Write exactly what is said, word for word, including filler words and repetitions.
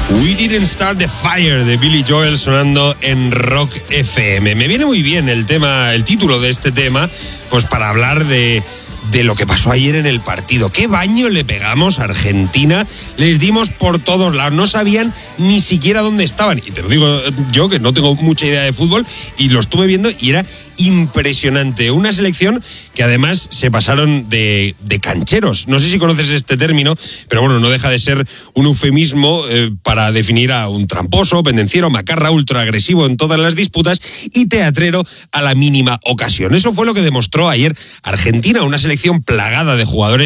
We Didn't Start the Fire de Billy Joel sonando en Rock F M. Me viene muy bien el tema, el título de este tema, pues para hablar de, de lo que pasó ayer en el partido. ¿Qué baño le pegamos a Argentina? Les dimos por todos lados, no sabían ni siquiera dónde estaban. Y te lo digo yo, que no tengo mucha idea de fútbol, y lo estuve viendo y era impresionante. Una selección que además se pasaron de, de cancheros. No sé si conoces este término, pero bueno, no deja de ser un eufemismo eh, para definir a un tramposo, pendenciero, macarra, ultraagresivo en todas las disputas y teatrero a la mínima ocasión. Eso fue lo que demostró ayer Argentina, una selección plagada de jugadores